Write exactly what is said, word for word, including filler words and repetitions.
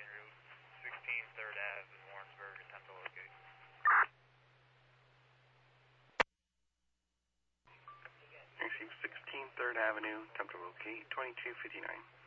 route sixteen third Ave in Warrensburg, attempt to locate. Receive sixteen third Avenue, attempt to locate twenty-two fifty-nine.